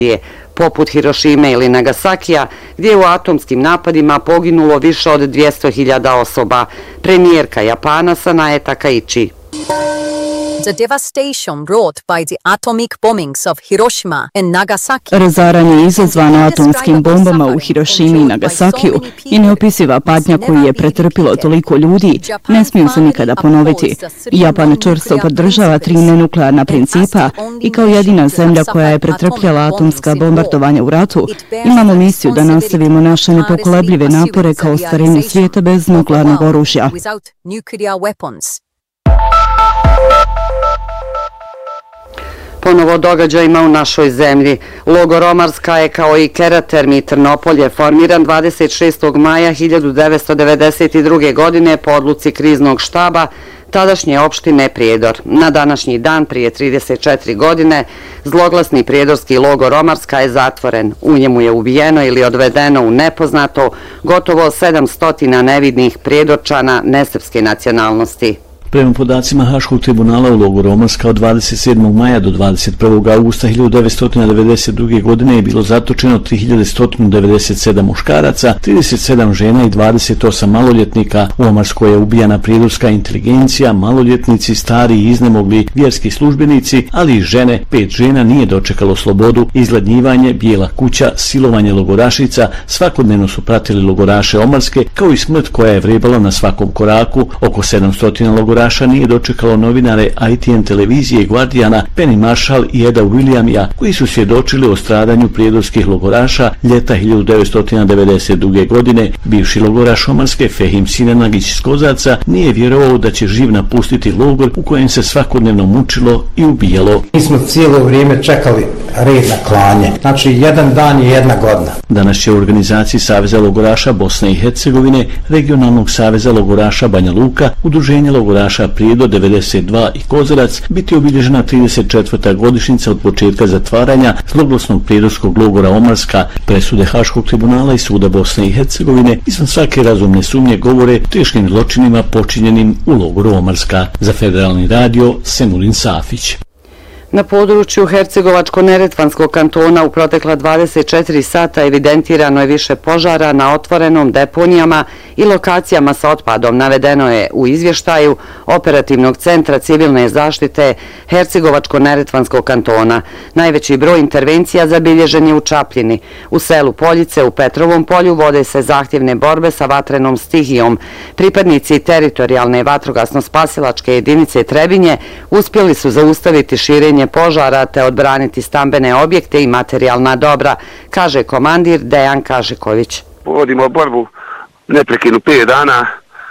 poput Hirošime ili Nagasakija, gdje je u atomskim napadima poginulo više od 200.000 osoba. Premijerka Japana Sanae Takaichi. The devastation wrought by the atomic bombings of Hiroshima and Nagasaki. Razaranje izazvano atomskim bombama u Hirošimi i Nagasakiju i neopisiva patnja koju je pretrpilo toliko ljudi ne smiju se nikada ponoviti. Japan čvrsto podržava 3 nenuklearna principa i kao jedina zemlja koja je pretrpjela atomska bombardovanja u ratu, imamo misiju da nastavimo naše nepokolebljive napore kao ostvarenje svijeta bez nuklearnog oružja. Ponovo događajima u našoj zemlji. Logor Omarska je kao i Keraterm i Trnopolje formiran 26. maja 1992. godine po odluci kriznog štaba tadašnje opštine Prijedor. Na današnji dan prije 34 godine zloglasni prijedorski logor Omarska je zatvoren. U njemu je ubijeno ili odvedeno u nepoznato gotovo 700 nevidnih Prijedorčana nesrpske nacionalnosti. Prema podacima Haškog tribunala u logoru Omarska od 27. maja do 21. augusta 1992. godine je bilo zatočeno 3197 muškaraca, 37 žena i 28 maloljetnika. U Omarskoj je ubijana prijedorska inteligencija, maloljetnici, stari i iznemogli vjerski službenici, ali i žene. 5 žena nije dočekalo slobodu, izgladnjivanje, bijela kuća, silovanje logorašica, svakodnevno su pratili logoraše Omarske, kao i smrt koja je vrebala na svakom koraku. Oko 700 logoraša nije dočekalo novinare ITN televizije i Guardiana, Penny Marshall i Eda Williamija, koji su svjedočili o stradanju prijedorskih logoraša ljeta 1992. godine. Bivši logoraš Omarske Fehim Sinenagić iz Kozaca nije vjerovao da će živ napustiti logor u kojem se svakodnevno mučilo i ubijalo. Mi smo cijelo vrijeme čekali red na klanje. Znači, jedan dan je 1 godina. Danas će u organizaciji Saveza logoraša Bosne i Hercegovine, Regionalnog saveza logoraša Banja Luka, Udruženja logoraša Prijedor 92 i Kozarac biti obilježena 34. godišnjica od početka zatvaranja zloglasnog prijedorskog logora Omarska. Presude Haškog tribunala i Suda Bosne i Hercegovine izvan svake razumne sumnje govore o teškim zločinima počinjenim u logoru Omarska. Za Federalni radio Semulin Safić. Na području Hercegovačko-Neretvanskog kantona u protekla 24 sata evidentirano je više požara na otvorenom, deponijama i lokacijama sa otpadom, navedeno je u izvještaju Operativnog centra civilne zaštite Hercegovačko-Neretvanskog kantona. Najveći broj intervencija zabilježen je u Čapljini. U selu Poljice u Petrovom polju vode se zahtjevne borbe sa vatrenom stihijom. Pripadnici teritorijalne vatrogasno-spasilačke jedinice Trebinje uspjeli su zaustaviti širenje požara te odbraniti stambene objekte i materijalna dobra, kaže komandir Dejan Kažiković. Vodimo borbu neprekidnu 5 dana.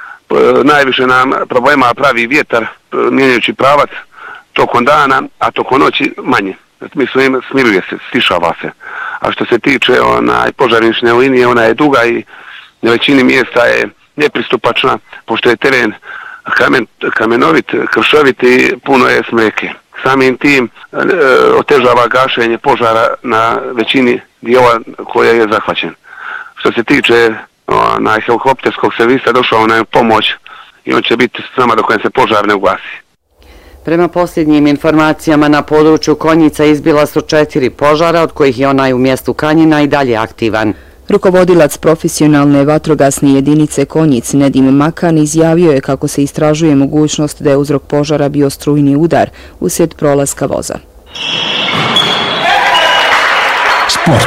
Najviše nam problema pravi vjetar, mijenjajući pravac tokom dana, a tokom noći manje. Mislim, smiruje se, stišava se. A što se tiče požarnične linije, ona je duga i na većini mjesta je nepristupačna, pošto je teren kamenovit, kršovit i puno je smreke. Samim tim otežava gašenje požara na većini dijela koje je zahvaćen. Što se tiče helikopterskog servisa, došao na pomoć i on će biti s nama dok se požar ne ugasi. Prema posljednjim informacijama na području Konjica izbila su 4 požara, od kojih je onaj u mjestu Kanjina i dalje aktivan. Rukovodilac profesionalne vatrogasne jedinice Konjic Nedim Makan izjavio je kako se istražuje mogućnost da je uzrok požara bio strujni udar uslijed prolaska voza. Sport.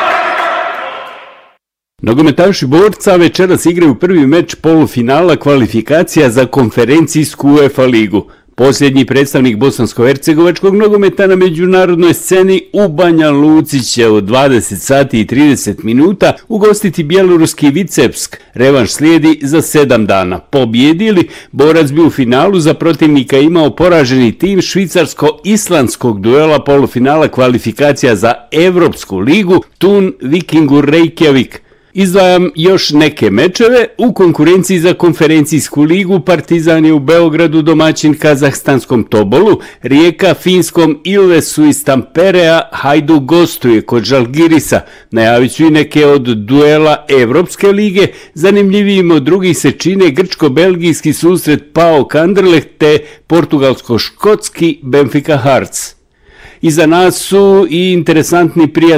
Nogometaši Borca večeras igraju prvi meč polufinala kvalifikacija za konferencijsku UEFA ligu. Posljednji predstavnik bosansko-hercegovačkog nogometa na međunarodnoj sceni u Banja Luci će od 20 sati i 30 minuta ugostiti bjeloruski Vicevsk. Revanš slijedi za 7 dana. Pobjedili, Borac bi u finalu za protivnika imao poraženi tim švicarsko-islandskog duela polufinala kvalifikacija za Evropsku ligu Thun Vikingur Reykjavik. Izdvajam još neke mečeve. U konkurenciji za konferencijsku ligu Partizan je u Beogradu domaćin kazahstanskom Tobolu, Rijeka finskom Ilvesu iz Tamperea, Hajduk gostuje kod Žalgirisa. Najavit ću i neke od duela Evropske lige. Zanimljivijim od drugih se čine grčko-belgijski susret PAOK Anderlecht te portugalsko-škotski Benfica Hearts. Iza nas su i interesantni prijatelji